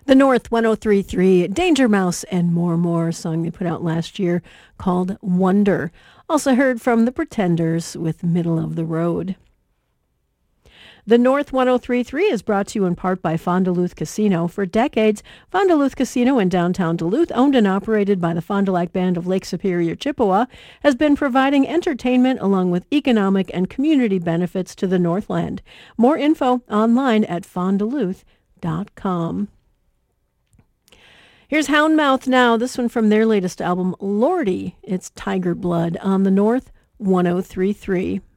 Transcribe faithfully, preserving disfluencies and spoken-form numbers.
The North one oh three point three, Danger Mouse and More More, a song they put out last year called Wonder. Also heard from The Pretenders with Middle of the Road. The North one oh three point three is brought to you in part by Fond du Lac Casino. For decades, Fond du Lac Casino in downtown Duluth, owned and operated by the Fond du Lac Band of Lake Superior, Chippewa, has been providing entertainment along with economic and community benefits to the Northland. More info online at fond du lac dot com. Here's Houndmouth now, this one from their latest album, Lordy. It's Tiger Blood on the North one oh three point three.